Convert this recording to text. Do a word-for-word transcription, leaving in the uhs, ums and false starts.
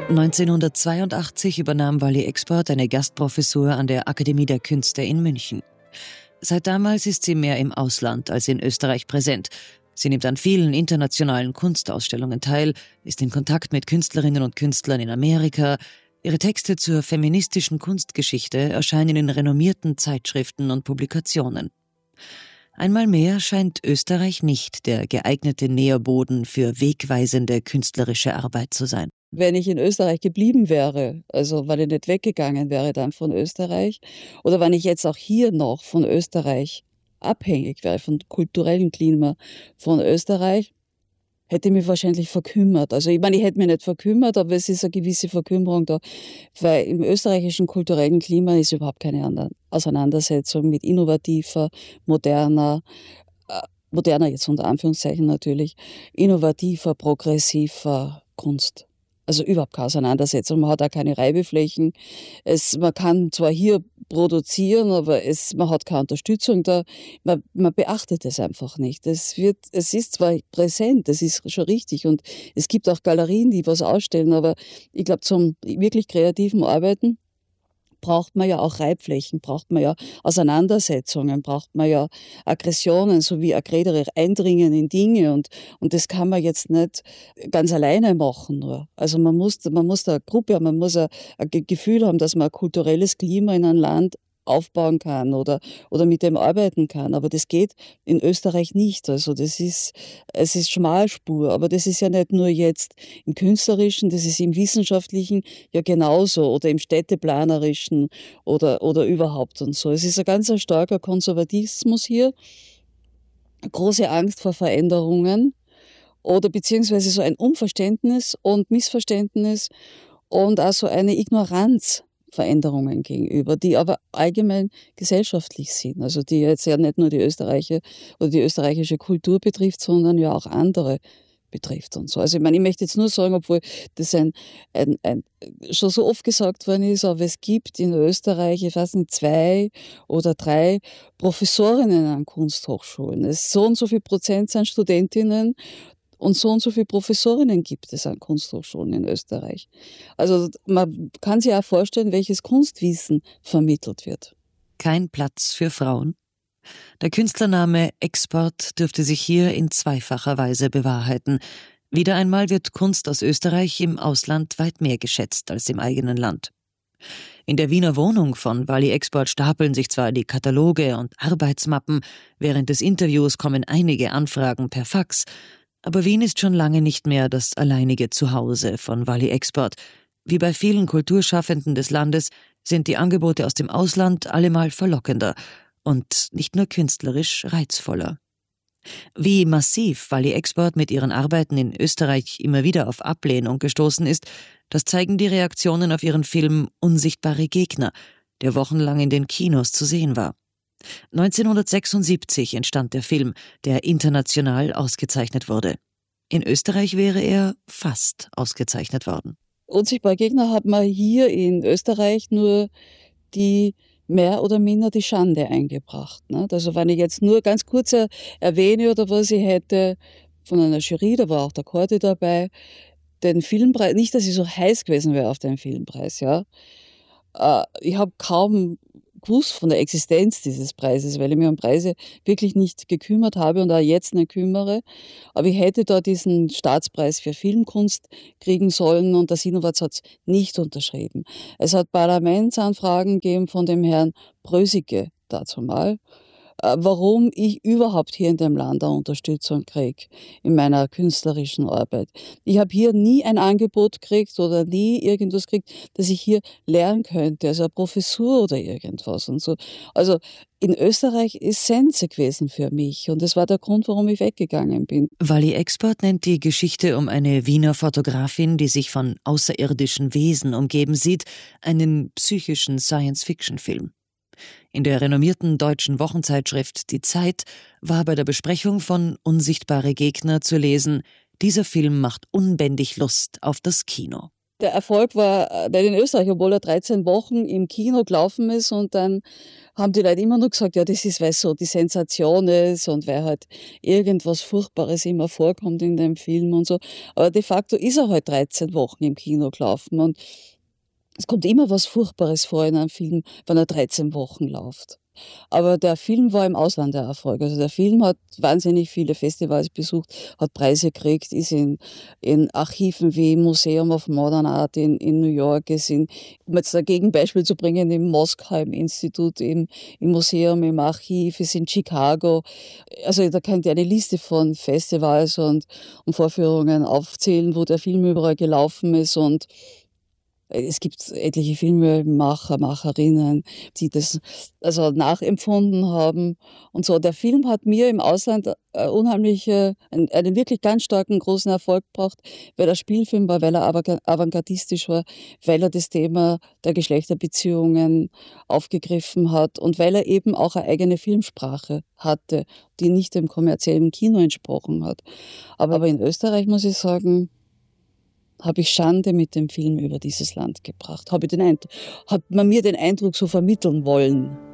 neunzehnhundertzweiundachtzig übernahm Wally Export eine Gastprofessur an der Akademie der Künste in München. Seit damals ist sie mehr im Ausland als in Österreich präsent. Sie nimmt an vielen internationalen Kunstausstellungen teil, ist in Kontakt mit Künstlerinnen und Künstlern in Amerika. Ihre Texte zur feministischen Kunstgeschichte erscheinen in renommierten Zeitschriften und Publikationen. Einmal mehr scheint Österreich nicht der geeignete Nährboden für wegweisende künstlerische Arbeit zu sein. Wenn ich in Österreich geblieben wäre, also weil ich nicht weggegangen wäre dann von Österreich, oder wenn ich jetzt auch hier noch von Österreich abhängig wäre, vom kulturellen Klima von Österreich, hätte ich mich wahrscheinlich verkümmert. Also ich meine, ich hätte mich nicht verkümmert, aber es ist eine gewisse Verkümmerung da, weil im österreichischen kulturellen Klima ist überhaupt keine Auseinandersetzung mit innovativer, moderner, äh, moderner jetzt unter Anführungszeichen natürlich, innovativer, progressiver Kunst. Also überhaupt keine Auseinandersetzung. Man hat auch keine Reibeflächen. Es, man kann zwar hier produzieren, aber es, man hat keine Unterstützung da. Man, man beachtet es einfach nicht. Es wird, es ist zwar präsent, das ist schon richtig. Und es gibt auch Galerien, die was ausstellen, aber ich glaube, zum wirklich kreativen Arbeiten braucht man ja auch Reibflächen, braucht man ja Auseinandersetzungen, braucht man ja Aggressionen, sowie aggressere Eindringen in Dinge und, und das kann man jetzt nicht ganz alleine machen nur. Also man muss, man muss da eine Gruppe haben, man muss ein, ein Gefühl haben, dass man ein kulturelles Klima in einem Land aufbauen kann oder, oder mit dem arbeiten kann. Aber das geht in Österreich nicht. Also das ist, es ist Schmalspur. Aber das ist ja nicht nur jetzt im Künstlerischen, das ist im Wissenschaftlichen ja genauso oder im Städteplanerischen oder, oder überhaupt und so. Es ist ein ganz starker Konservatismus hier, eine große Angst vor Veränderungen oder beziehungsweise so ein Unverständnis und Missverständnis und auch so eine Ignoranz Veränderungen gegenüber, die aber allgemein gesellschaftlich sind. Also die jetzt ja nicht nur die Österreicher oder die österreichische Kultur betrifft, sondern ja auch andere betrifft und so. Also ich meine, ich möchte jetzt nur sagen, obwohl das ein, ein, ein schon so oft gesagt worden ist, aber es gibt in Österreich, ich weiß nicht, zwei oder drei Professorinnen an Kunsthochschulen. Es so und so viel Prozent sind Studentinnen. Und so und so viele Professorinnen gibt es an Kunsthochschulen in Österreich. Also man kann sich auch vorstellen, welches Kunstwissen vermittelt wird. Kein Platz für Frauen? Der Künstlername Export dürfte sich hier in zweifacher Weise bewahrheiten. Wieder einmal wird Kunst aus Österreich im Ausland weit mehr geschätzt als im eigenen Land. In der Wiener Wohnung von Wally Export stapeln sich zwar die Kataloge und Arbeitsmappen, während des Interviews kommen einige Anfragen per Fax, aber Wien ist schon lange nicht mehr das alleinige Zuhause von Wally Export. Wie bei vielen Kulturschaffenden des Landes sind die Angebote aus dem Ausland allemal verlockender und nicht nur künstlerisch reizvoller. Wie massiv Wally Export mit ihren Arbeiten in Österreich immer wieder auf Ablehnung gestoßen ist, das zeigen die Reaktionen auf ihren Film Unsichtbare Gegner, der wochenlang in den Kinos zu sehen war. neunzehnhundertsechsundsiebzig entstand der Film, der international ausgezeichnet wurde. In Österreich wäre er fast ausgezeichnet worden. Unsichtbare Gegner hat man hier in Österreich nur die mehr oder minder die Schande eingebracht. Ne? Also wenn ich jetzt nur ganz kurz erwähne oder was ich hätte von einer Jury, da war auch der Korte dabei, den Filmpreis, nicht, dass ich so heiß gewesen wäre auf den Filmpreis, ja. Äh, ich habe kaum gewusst von der Existenz dieses Preises, weil ich mich um Preise wirklich nicht gekümmert habe und auch jetzt nicht kümmere. Aber ich hätte da diesen Staatspreis für Filmkunst kriegen sollen und der Sinowatz hat es nicht unterschrieben. Es hat Parlamentsanfragen gegeben von dem Herrn Brösicke dazu mal, warum ich überhaupt hier in dem Land eine Unterstützung kriege in meiner künstlerischen Arbeit. Ich habe hier nie ein Angebot gekriegt oder nie irgendwas gekriegt, dass ich hier lernen könnte, also eine Professur oder irgendwas und so. Also in Österreich ist Sense gewesen für mich und das war der Grund, warum ich weggegangen bin. Wally Export nennt die Geschichte um eine Wiener Fotografin, die sich von außerirdischen Wesen umgeben sieht, einen psychischen Science-Fiction-Film. In der renommierten deutschen Wochenzeitschrift Die Zeit war bei der Besprechung von Unsichtbare Gegner zu lesen, dieser Film macht unbändig Lust auf das Kino. Der Erfolg war nicht in Österreich, obwohl er dreizehn Wochen im Kino gelaufen ist, und dann haben die Leute immer nur gesagt, ja, das ist, weil so die Sensation ist und weil halt irgendwas Furchtbares immer vorkommt in dem Film und so. Aber de facto ist er halt dreizehn Wochen im Kino gelaufen, und es kommt immer was Furchtbares vor in einem Film, wenn er dreizehn Wochen läuft. Aber der Film war im Ausland der Erfolg. Also der Film hat wahnsinnig viele Festivals besucht, hat Preise gekriegt, ist in, in Archiven wie Museum of Modern Art in, in New York, ist in, um jetzt ein Gegenbeispiel zu bringen, im Moskau, im Institut, im, im Museum, im Archiv, ist in Chicago. Also da könnt ihr eine Liste von Festivals und, und Vorführungen aufzählen, wo der Film überall gelaufen ist, und es gibt etliche Filmemacher, Macherinnen, die das also nachempfunden haben und so. Der Film hat mir im Ausland äh, unheimliche, einen, einen wirklich ganz starken, großen Erfolg gebracht, weil er Spielfilm war, weil er avantga- avantgardistisch war, weil er das Thema der Geschlechterbeziehungen aufgegriffen hat und weil er eben auch eine eigene Filmsprache hatte, die nicht dem kommerziellen Kino entsprochen hat. Aber, aber in Österreich muss ich sagen, habe ich Schande mit dem Film über dieses Land gebracht. Habe ich den Eindruck, hat man mir den Eindruck so vermitteln wollen.